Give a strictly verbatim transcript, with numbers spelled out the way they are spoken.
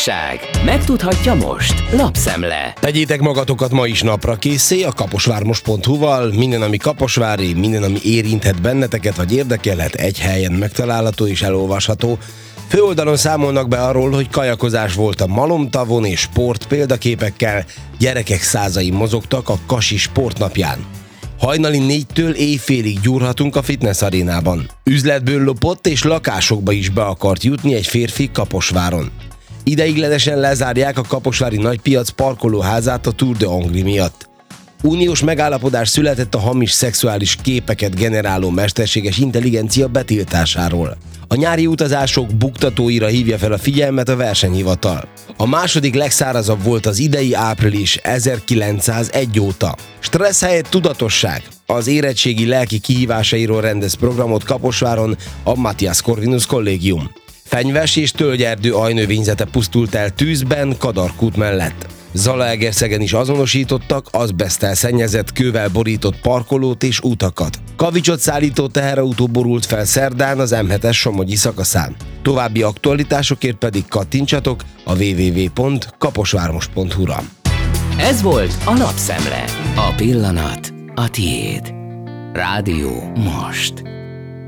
Újdonság megtudhatja most. Lapszemle. Tegyétek magatokat ma is napra készé a kaposvármos pont hu-val. Minden, ami kaposvári, minden, ami érinthet benneteket vagy érdekelhet, egy helyen megtalálható és elolvasható. Főoldalon számolnak be arról, hogy kajakozás volt a Malomtavon és sport példaképekkel, gyerekek százai mozogtak a Kasi sportnapján. Hajnali négytől éjfélig gyúrhatunk a fitness arénában. Üzletből lopott és lakásokba is be akart jutni egy férfi Kaposváron. Ideiglenesen lezárják a kaposvári nagypiac parkolóházát a Tour de Hongrie miatt. Uniós megállapodás született a hamis szexuális képeket generáló mesterséges intelligencia betiltásáról. A nyári utazások buktatóira hívja fel a figyelmet a versenyhivatal. A második legszárazabb volt az idei április ezerkilencszázegy óta. Stressz helyett tudatosság. Az érettségi lelki kihívásairól rendez programot Kaposváron a Matthias Corvinus Kollégium. Fenyves és tölgyerdő ajnövényzete pusztult el tűzben Kadarkút mellett. Zalaegerszegen is azonosítottak azbeszttel szennyezett, kővel borított parkolót és utakat. Kavicsot szállító teherautó borult fel szerdán az em hetes somogyi szakaszán. További aktualitásokért pedig kattintsatok a double-u double-u double-u pont kaposvármos pont hu-ra. Ez volt a Lapszemle. A pillanat a tiéd. Rádió most.